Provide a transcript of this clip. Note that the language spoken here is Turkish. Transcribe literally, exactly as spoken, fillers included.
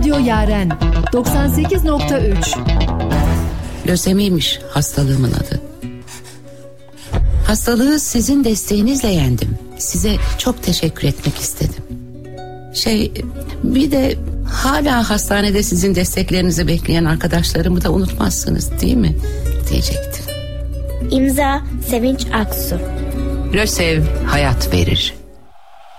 Radyo Yaren doksan sekiz nokta üç. Lösemiymiş hastalığımın adı. Hastalığı sizin desteğinizle yendim. Size çok teşekkür etmek istedim. Şey, bir de hala hastanede sizin desteklerinizi bekleyen arkadaşlarımı da unutmazsınız değil mi? Diyecektim. İmza Sevinç Aksu. Lösev hayat verir.